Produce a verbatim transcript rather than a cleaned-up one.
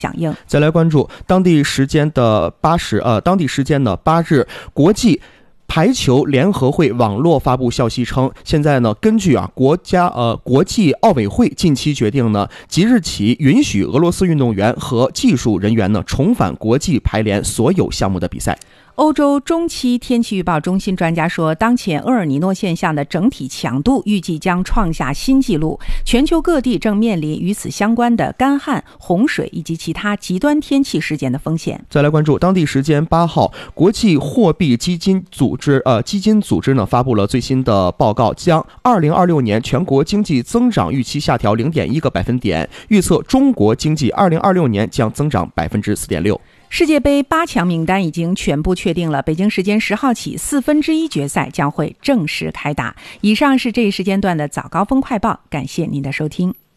响应。 再来关注当地时间的八时呃，当地时间呢八日，国际排球联合会网络发布消息称，现在呢，根据啊国家呃国际奥委会近期决定呢，即日起允许俄罗斯运动员和技术人员呢重返国际排联所有项目的比赛。 欧洲中期天气预报中心专家说，当前厄尔尼诺现象的整体强度预计将创下新纪录，全球各地正面临与此相关的干旱、洪水以及其他极端天气事件的风险。 再来关注当地时间八号，国际货币基金组织呃基金组织呢发布了最新的报告，将二零二六年全国经济增长预期下调零点一个百分点，预测中国经济二零二六年将增长百分之四点六。 世界杯八强名单已经全部确定了，北京时间十号起，四分之一决赛将会正式开打。以上是这一时间段的早高峰快报，感谢您的收听。